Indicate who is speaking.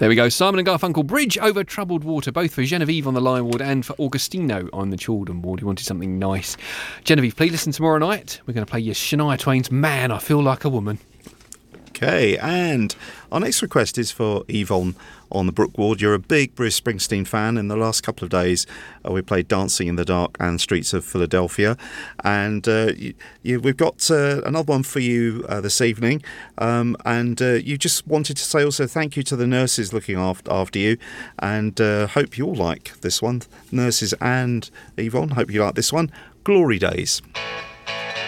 Speaker 1: There we go. Simon and Garfunkel, Bridge Over Troubled Water, both for Genevieve on the Lion Ward and for Augustino on the Children Ward, who wanted something nice. Genevieve, please listen tomorrow night. We're going to play you Shania Twain's Man, I Feel Like a Woman.
Speaker 2: Okay, and our next request is for Yvonne on the Brook Ward. You're a big Bruce Springsteen fan. In the last couple of days, we played Dancing in the Dark and Streets of Philadelphia. And we've got another one for you this evening. And you just wanted to say also thank you to the nurses looking after you. And hope you all like this one. Nurses and Yvonne, hope you like this one. Glory Days.